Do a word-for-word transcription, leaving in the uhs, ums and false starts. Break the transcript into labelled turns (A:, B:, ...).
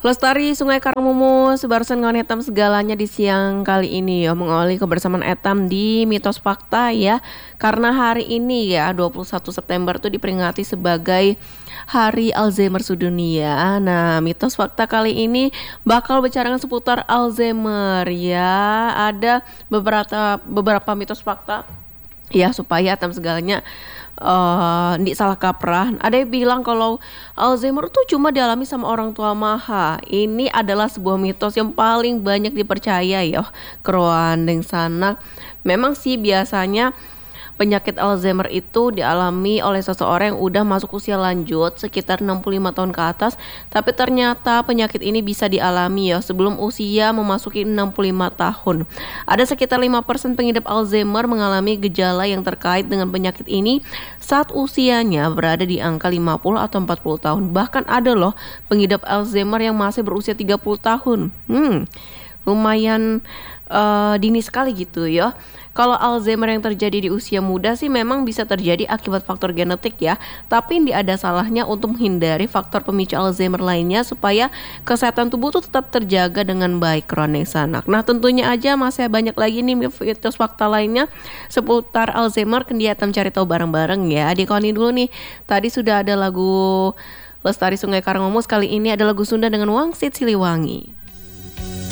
A: Lestari Sungai Karangamumus barusan ngawan etam segalanya di siang kali ini ya mengawali kebersamaan etam di mitos fakta ya karena hari ini ya dua puluh satu September tuh diperingati sebagai Hari Alzheimer Sedunia. Nah, mitos fakta kali ini bakal bicarakan seputar Alzheimer ya. Ada beberapa beberapa mitos fakta ya supaya etam segalanya eh di salah kaprah. Ada yang bilang kalau Alzheimer tuh cuma dialami sama orang tua maha. Ini adalah sebuah mitos yang paling banyak dipercaya ya. Keruandeng sanak. Memang sih biasanya penyakit Alzheimer itu dialami oleh seseorang yang udah masuk usia lanjut sekitar enam puluh lima tahun ke atas, tapi ternyata penyakit ini bisa dialami ya sebelum usia memasuki enam puluh lima tahun. Ada sekitar lima persen pengidap Alzheimer mengalami gejala yang terkait dengan penyakit ini saat usianya berada di angka lima puluh atau empat puluh tahun. Bahkan ada loh pengidap Alzheimer yang masih berusia tiga puluh tahun. Hmm. Lumayan uh, dini sekali gitu ya. Kalau Alzheimer yang terjadi di usia muda sih memang bisa terjadi akibat faktor genetik ya. Tapi tidak ada salahnya untuk menghindari faktor pemicu Alzheimer lainnya supaya kesehatan tubuh tuh tetap terjaga dengan baik Roneng Sanak. Nah tentunya aja masih banyak lagi nih mitos fakta lainnya seputar Alzheimer. Kendiatam cari tahu bareng-bareng ya. Dikoni dulu nih. Tadi sudah ada lagu Lestari Sungai Karangamumus, kali ini ada lagu Sunda dengan Wangsit Siliwangi.